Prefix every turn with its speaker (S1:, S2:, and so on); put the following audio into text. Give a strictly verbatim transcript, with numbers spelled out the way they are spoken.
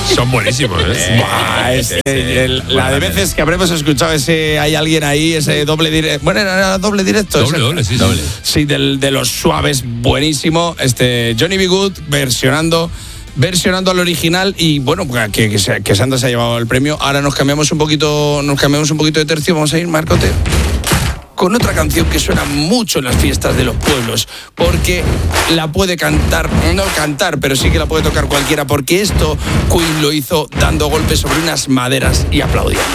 S1: Son buenísimos, ¿eh?
S2: Buah, es, sí, el, sí. La de veces que habremos escuchado ese, hay alguien ahí, ese doble directo. Bueno, era doble directo.
S1: Doble, doble, sí, doble.
S2: Sí, del, de los suaves, buenísimo. Este, Johnny B. Good versionando. versionando al original y bueno, que, que, que Sandra se ha llevado el premio. Ahora nos cambiamos un poquito, nos cambiamos un poquito de tercio. Vamos a ir, Marcote, con otra canción que suena mucho en las fiestas de los pueblos, porque la puede cantar, no cantar, pero sí que la puede tocar cualquiera, porque esto Queen lo hizo dando golpes sobre unas maderas y aplaudiendo.